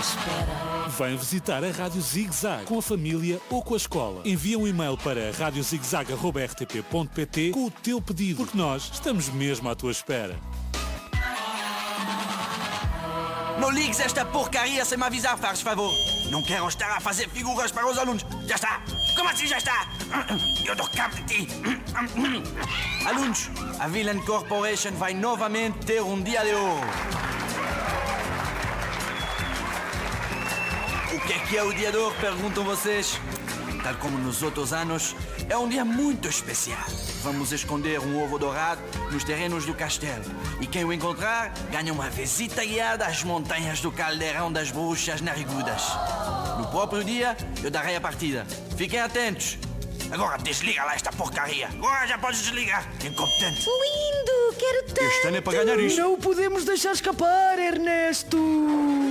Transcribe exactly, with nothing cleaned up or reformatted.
espera. Vem visitar a Rádio Zig Zag com a família ou com a escola. Envia um e-mail para rádio zig zag arroba r t p ponto p t com o teu pedido, porque nós estamos mesmo à tua espera. Não ligues esta porcaria sem me avisar, faz favor. Não quero estar a fazer figuras para os alunos. Já está. Como assim já está? Eu dou cabo de ti. Alunos, a Villain Corporation vai novamente ter um dia de ouro. O que é que é o dia de ouro? Perguntam vocês. Tal como nos outros anos, é um dia muito especial. Vamos esconder um ovo dourado nos terrenos do castelo. E quem o encontrar, ganha uma visita guiada às montanhas do Caldeirão das Bruxas Narigudas. No próprio dia, eu darei a partida. Fiquem atentos. Agora desliga lá esta porcaria. Agora já podes desligar, incompetente. Lindo, quero tanto. Este ano é para ganhar isto. Não o podemos deixar escapar, Ernesto.